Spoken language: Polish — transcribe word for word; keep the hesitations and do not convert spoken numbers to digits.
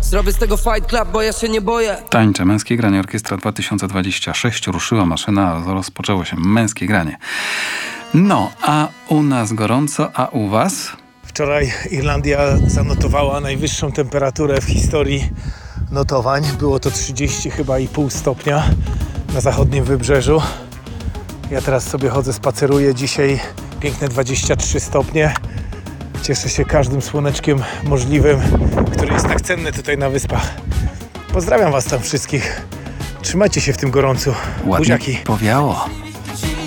Zrobię z tego fight club, bo ja się nie boję. Tańcze Męskie Granie, Orkiestra dwa tysiące dwadzieścia sześć. Ruszyła maszyna, rozpoczęło się Męskie Granie. No, a u nas gorąco, a u was? Wczoraj Irlandia zanotowała najwyższą temperaturę w historii notowań. Było to trzydzieści chyba i pół stopnia na zachodnim wybrzeżu. Ja teraz sobie chodzę, spaceruję. Dzisiaj piękne dwadzieścia trzy stopnie. Cieszę się każdym słoneczkiem możliwym, który jest tak cenny tutaj na wyspach. Pozdrawiam was tam wszystkich. Trzymajcie się w tym gorącu. Ładnie Buziaki. powiało.